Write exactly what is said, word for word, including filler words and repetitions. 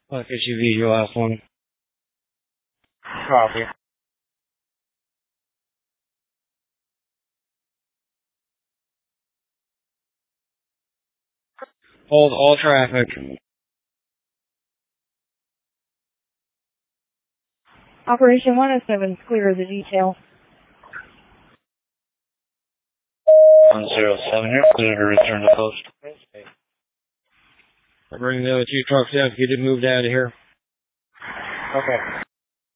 Black S U V, your last one. Copy. Hold all traffic. Operation one oh seven, clear the detail. one oh seven here, clear to return to post. Bring the other two trucks out, get it moved out of here. Okay.